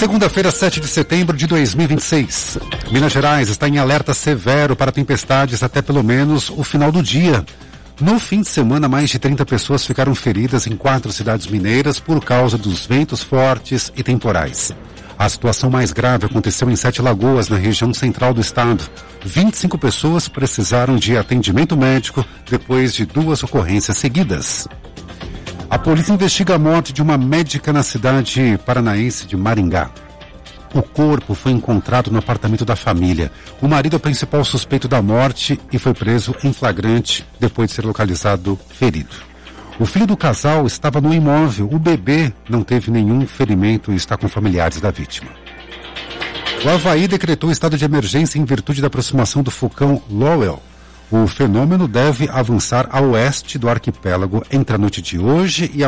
Segunda-feira, 7 de setembro de 2026. Minas Gerais está em alerta severo para tempestades até pelo menos o final do dia. No fim de semana, mais de 30 pessoas ficaram feridas em 4 cidades mineiras por causa dos ventos fortes e temporais. A situação mais grave aconteceu em 7 Lagoas, na região central do estado. 25 pessoas precisaram de atendimento médico depois de 2 ocorrências seguidas. A polícia investiga a morte de uma médica na cidade paranaense de Maringá. O corpo foi encontrado no apartamento da família. O marido é o principal suspeito da morte e foi preso em flagrante depois de ser localizado ferido. O filho do casal estava no imóvel. O bebê não teve nenhum ferimento e está com familiares da vítima. O Havaí decretou estado de emergência em virtude da aproximação do vulcão Lowell. O fenômeno deve avançar a oeste do arquipélago entre a noite de hoje e